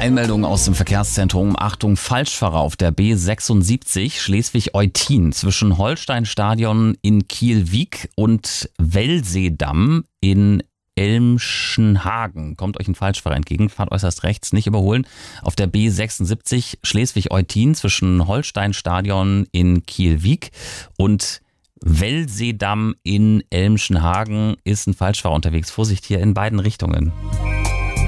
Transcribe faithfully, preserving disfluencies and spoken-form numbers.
Einmeldung aus dem Verkehrszentrum. Achtung, Falschfahrer auf der B sechsundsiebzig Schleswig-Eutin zwischen Holsteinstadion in Kiel-Wiek und Wellseedamm in Elmschenhagen. Kommt euch ein Falschfahrer entgegen, fahrt äußerst rechts, nicht überholen. Auf der B sechsundsiebzig Schleswig-Eutin zwischen Holsteinstadion in Kiel-Wiek und Wellseedamm in Elmschenhagen ist ein Falschfahrer unterwegs. Vorsicht hier in beiden Richtungen.